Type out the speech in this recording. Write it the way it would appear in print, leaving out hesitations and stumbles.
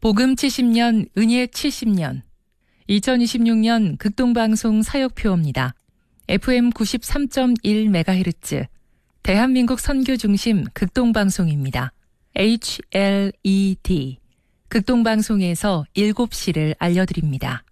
복음 70년, 은혜 70년. 2026년 극동방송 사역표입니다. FM 93.1MHz. 대한민국 선교 중심 극동방송입니다. HLED. 극동방송에서 7시를 알려드립니다.